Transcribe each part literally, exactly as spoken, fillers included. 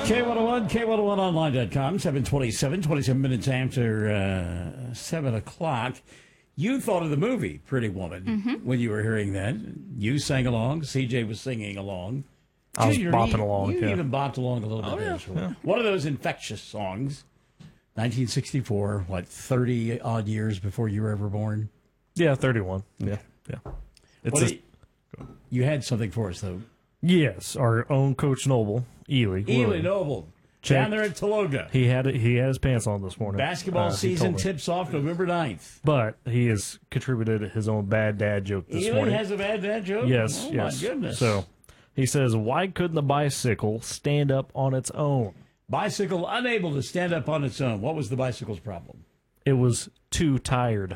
K one oh one, K one oh one online dot com, seven twenty-seven, twenty-seven minutes after uh, seven o'clock. You thought of the movie Pretty Woman Mm-hmm. when you were hearing that. You sang along. C J was singing along. I was Junior, bopping you, along, You yeah. even bopped along a little bit. Oh, there, yeah, so yeah. One of those infectious songs. nineteen sixty-four, what, thirty-odd years before you were ever born? Yeah, thirty-one. Yeah, yeah. It's What a, do you, you had something for us, though. yes, our own Coach Noble, Ely. Ely Willie. Noble, Check. down there at Tologa. He had it. He had his pants on this morning. Basketball Uh, he season told me. tips off November ninth. But he has contributed his own bad dad joke this Ely morning. has a bad dad joke? Yes, Oh, yes. my goodness. So he says, "Why couldn't the bicycle stand up on its own? Bicycle unable to stand up on its own. What was the bicycle's problem? It was too tired."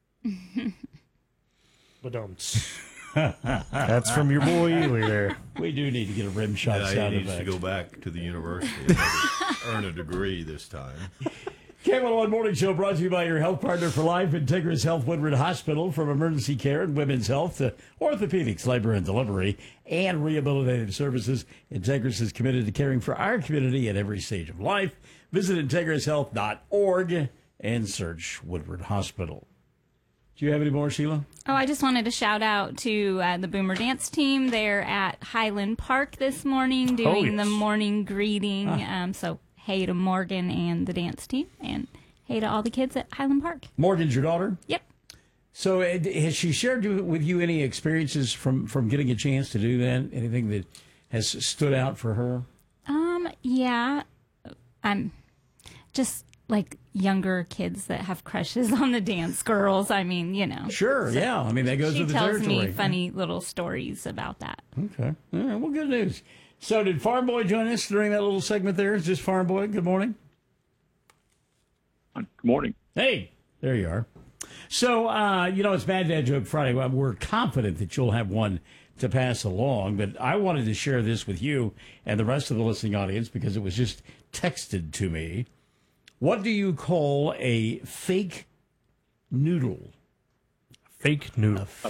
But um, that's from your boy Ely there. We do need to get a rim shot Yeah, sound he needs effect. to go back to the university and earn a degree this time. K one oh one Morning Show brought to you by your health partner for life, Integris Health Woodward Hospital. From emergency care and women's health to orthopedics, labor and delivery, and rehabilitative services, Integris is committed to caring for our community at every stage of life. Visit integris health dot org and search Woodward Hospital. Do you have any more, Sheila? Oh, I just wanted to shout out to uh, the Boomer Dance team. They're at Highland Park this morning doing yes. the morning greeting. Um, so hey to Morgan and the dance team, and hey to all the kids at Highland Park. Morgan's your daughter? Yep. So uh, has she shared you- with you any experiences from, from getting a chance to do that? Anything that has stood out for her? Um, yeah. I'm just like younger kids that have crushes on the dance girls. I mean, you know. Sure, yeah. I mean, that goes She with the tells territory. me funny little stories about that. Okay. All right, well, good news. So did Farm Boy join us during that little segment there? Is this Farm Boy? Good morning. Good morning. Hey, there you are. So, uh, you know, it's Bad Dad Joke Friday. Well, we're confident that you'll have one to pass along, but I wanted to share this with you and the rest of the listening audience because it was just texted to me. What do you call a fake noodle? Fake noodle.